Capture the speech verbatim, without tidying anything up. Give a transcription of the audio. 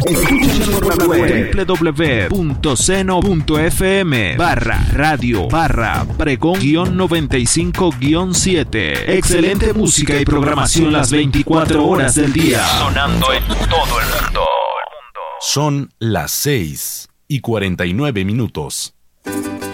Escúchanos por la web doble u doble u doble u punto seno punto efe eme barra radio barra pregón guión noventa y cinco guión siete. Excelente música y programación las veinticuatro horas del día. Sonando en todo el mundo. Son las seis y cuarenta y nueve minutos.